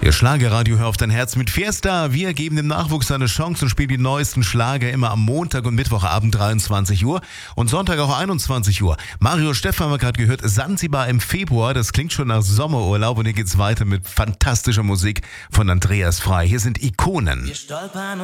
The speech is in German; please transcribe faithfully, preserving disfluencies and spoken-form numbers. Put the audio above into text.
Ihr Schlagerradio, hör auf dein Herz mit Fiesta. Wir geben dem Nachwuchs eine Chance und spielen die neuesten Schlager immer am Montag und Mittwochabend dreiundzwanzig Uhr und Sonntag auch einundzwanzig Uhr. Mario Stephan haben wir gerade gehört, Sansibar im Februar, das klingt schon nach Sommerurlaub und hier geht's weiter mit fantastischer Musik von Andreas Frei. Hier sind Ikonen. Wir stolpern